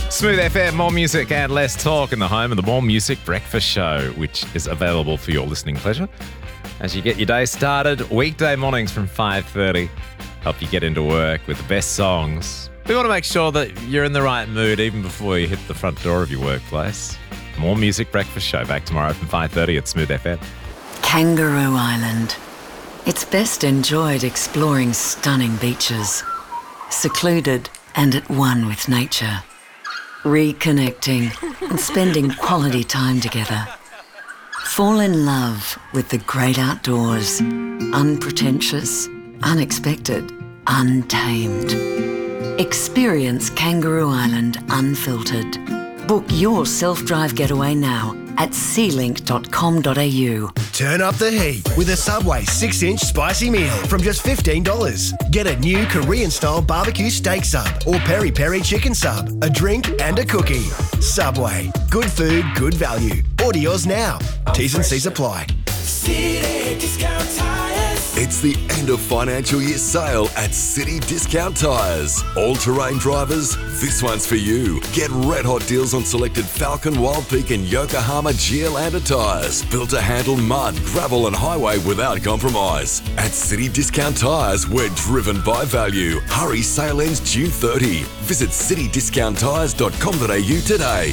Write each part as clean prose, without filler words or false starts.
Smooth FM, more music and less talk in the home of the More Music Breakfast Show, which is available for your listening pleasure as you get your day started. Weekday mornings from 5:30 help you get into work with the best songs. We want to make sure that you're in the right mood even before you hit the front door of your workplace. More Music Breakfast Show back tomorrow from 5:30 at Smooth FM. Kangaroo Island. It's best enjoyed exploring stunning beaches, secluded and at one with nature, reconnecting and spending quality time together. Fall in love with the great outdoors, unpretentious, unexpected, untamed. Experience Kangaroo Island unfiltered. Book your self-drive getaway now at sealink.com.au. Turn up the heat with a Subway 6-inch spicy meal from just $15. Get a new Korean-style barbecue steak sub or peri-peri chicken sub, a drink and a cookie. Subway. Good food, good value. Order yours now. T's and C's apply. City Discount Tires. It's the end of financial year sale at City Discount Tires. All-terrain drivers, this one's for you. Get red hot deals on selected Falcon, Wild Peak and Yokohama Geolandar tyres. Built to handle mud, gravel and highway without compromise. At City Discount Tires, we're driven by value. Hurry, sale ends June 30. Visit citydiscounttires.com.au today.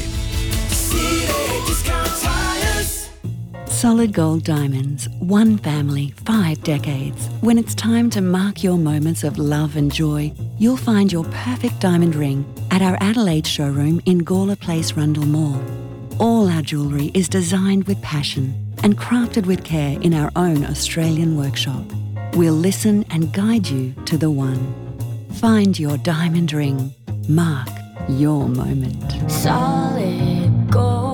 City Discount Tires. Solid Gold Diamonds, one family, 5 decades. When it's time to mark your moments of love and joy, you'll find your perfect diamond ring at our Adelaide showroom in Gawler Place, Rundle Mall. All our jewellery is designed with passion and crafted with care in our own Australian workshop. We'll listen and guide you to the one. Find your diamond ring. Mark your moment. Solid Gold.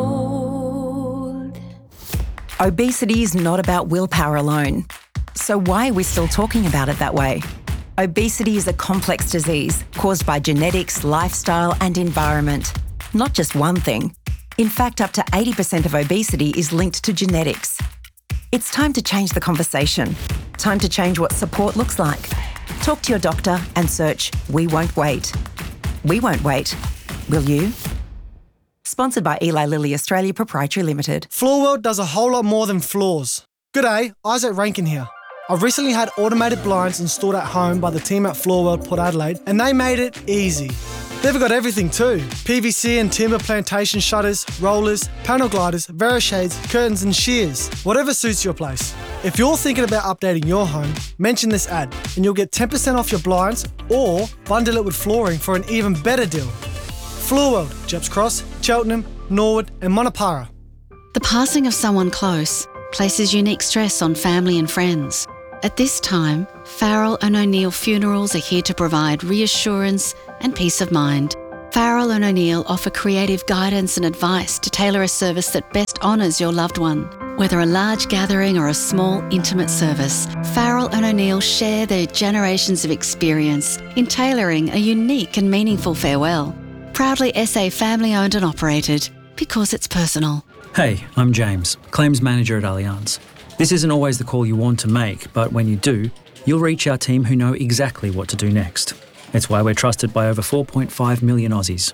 Obesity is not about willpower alone. So why are we still talking about it that way? Obesity is a complex disease caused by genetics, lifestyle and environment. Not just one thing. In fact, up to 80% of obesity is linked to genetics. It's time to change the conversation. Time to change what support looks like. Talk to your doctor and search We Won't Wait. We won't wait. Will you? Sponsored by Eli Lilly Australia Proprietary Limited. Floorworld does a whole lot more than floors. G'day, Isaac Rankin here. I've recently had automated blinds installed at home by the team at Floorworld Port Adelaide, and they made it easy. They've got everything too. PVC and timber plantation shutters, rollers, panel gliders, Verishades, curtains and shears. Whatever suits your place. If you're thinking about updating your home, mention this ad and you'll get 10% off your blinds or bundle it with flooring for an even better deal. Floorworld, Jeps Cross, Cheltenham, Norwood and Monopara. The passing of someone close places unique stress on family and friends. At this time, Farrell and O'Neill Funerals are here to provide reassurance and peace of mind. Farrell and O'Neill offer creative guidance and advice to tailor a service that best honours your loved one. Whether a large gathering or a small, intimate service, Farrell and O'Neill share their generations of experience in tailoring a unique and meaningful farewell. Proudly SA family owned and operated, because it's personal. Hey, I'm James, Claims Manager at Allianz. This isn't always the call you want to make, but when you do, you'll reach our team who know exactly what to do next. It's why we're trusted by over 4.5 million Aussies.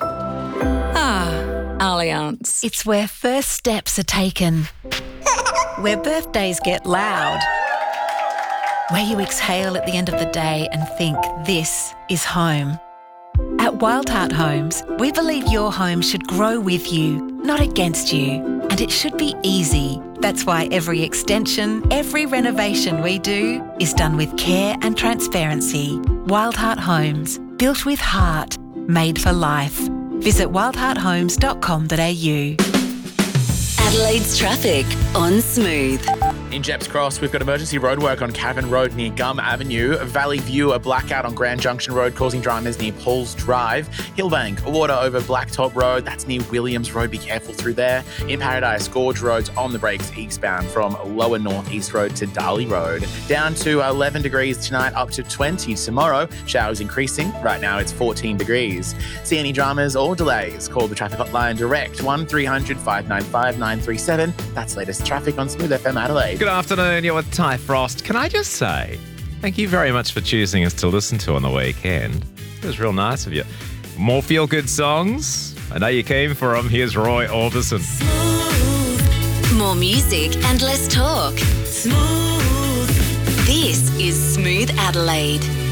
Allianz. It's where first steps are taken. Where birthdays get loud. Where you exhale at the end of the day and think, this is home. At Wildheart Homes, we believe your home should grow with you, not against you. And it should be easy. That's why every extension, every renovation we do is done with care and transparency. Wildheart Homes, built with heart, made for life. Visit wildhearthomes.com.au. Adelaide's traffic on Smooth. In Jeps Cross, we've got emergency roadwork on Cavan Road near Gum Avenue. Valley View, a blackout on Grand Junction Road causing dramas near Paul's Drive. Hillbank, water over Blacktop Road. That's near Williams Road. Be careful through there. In Paradise, Gorge Road's on the brakes eastbound from Lower North East Road to Darley Road. Down to 11 degrees tonight, up to 20 tomorrow. Showers increasing. Right now it's 14 degrees. See any dramas or delays? Call the traffic hotline direct 1300 595 937. That's latest traffic on Smooth FM Adelaide. Good afternoon, you're with Ty Frost. Can I just say, thank you very much for choosing us to listen to on the weekend. It was real nice of you. More feel-good songs? I know you're keen for them. Here's Roy Orbison. More music and less talk. Smooth. This is Smooth Adelaide.